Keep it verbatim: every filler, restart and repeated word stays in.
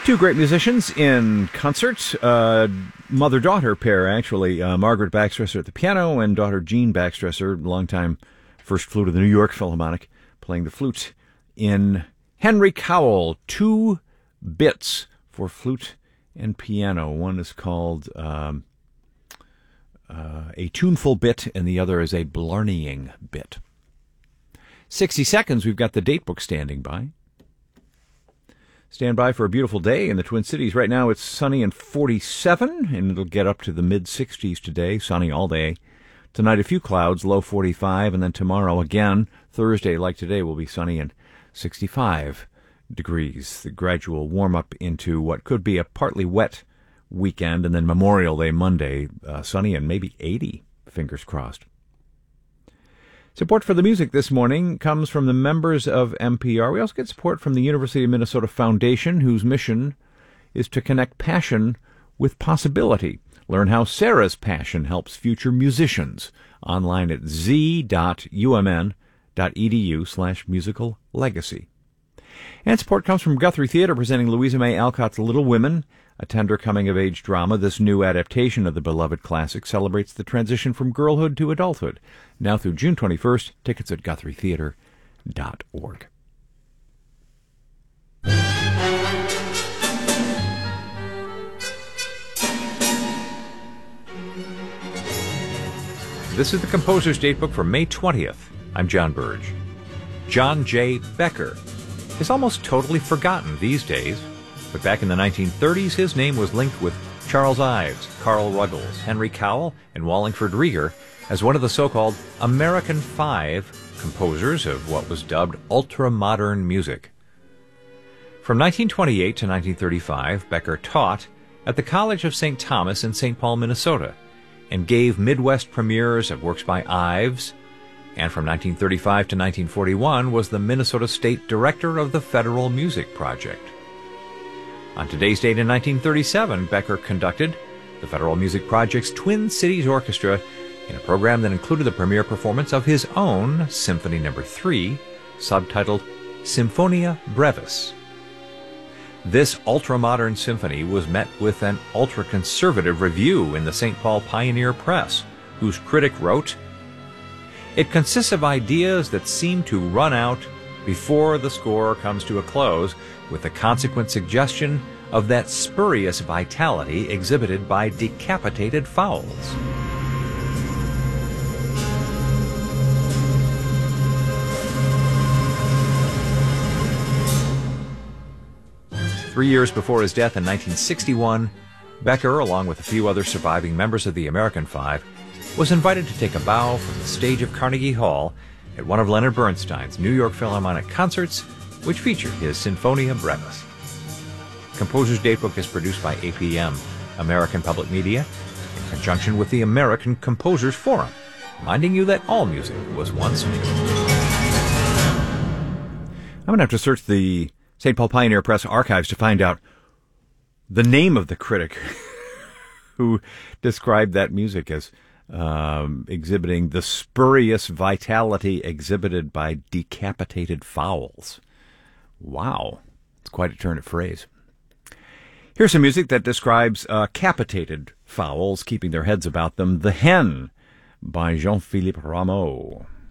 Two great musicians in concert, uh, mother-daughter pair, actually. Uh, Margaret Baxtresser at the piano and daughter Jean Baxtresser, longtime first flute of the New York Philharmonic, playing the flute in Henry Cowell. Two bits for flute and piano. One is called um, uh, a tuneful bit, and the other is a blarneying bit. sixty seconds, we've got the date book standing by. Stand by for a beautiful day in the Twin Cities. Right now it's sunny and forty-seven, and it'll get up to the mid-sixties today, sunny all day. Tonight a few clouds, low forty-five, and then tomorrow again, Thursday like today, will be sunny and sixty-five degrees. The gradual warm-up into what could be a partly wet weekend, and then Memorial Day Monday, uh, sunny and maybe eighty, fingers crossed. Support for the music this morning comes from the members of M P R. We also get support from the University of Minnesota Foundation, whose mission is to connect passion with possibility. Learn how Sarah's passion helps future musicians online at z dot u m n dot e d u slash musical legacy. And support comes from Guthrie Theater, presenting Louisa May Alcott's Little Women, a tender coming-of-age drama. This new adaptation of the beloved classic celebrates the transition from girlhood to adulthood. Now through June twenty-first, tickets at guthrie theater dot org. This is the Composer's Datebook for May twentieth. I'm John Burge. John J. Becker is almost totally forgotten these days, but back in the nineteen thirties, his name was linked with Charles Ives, Carl Ruggles, Henry Cowell, and Wallingford Rieger as one of the so-called American Five composers of what was dubbed ultra-modern music. From nineteen twenty-eight to nineteen thirty-five, Becker taught at the College of Saint Thomas in Saint Paul, Minnesota, and gave Midwest premieres of works by Ives, and from nineteen thirty-five to nineteen forty-one was the Minnesota State Director of the Federal Music Project. On today's date in nineteen thirty-seven, Becker conducted the Federal Music Project's Twin Cities Orchestra in a program that included the premiere performance of his own Symphony Number three, subtitled Symphonia Brevis. This ultra-modern symphony was met with an ultra-conservative review in the Saint Paul Pioneer Press, whose critic wrote, "It consists of ideas that seem to run out before the score comes to a close, with the consequent suggestion of that spurious vitality exhibited by decapitated fowls." Three years before his death in nineteen sixty-one, Becker, along with a few other surviving members of the American Five, was invited to take a bow from the stage of Carnegie Hall at one of Leonard Bernstein's New York Philharmonic concerts, which featured his Sinfonia Brevis. Composer's Datebook is produced by A P M, American Public Media, in conjunction with the American Composers Forum, reminding you that all music was once new. I'm going to have to search the Saint Paul Pioneer Press archives to find out the name of the critic who described that music as um, exhibiting the spurious vitality exhibited by decapitated fowls. Wow, it's quite a turn of phrase. Here's some music that describes uh, capitated fowls keeping their heads about them. The Hen by Jean-Philippe Rameau.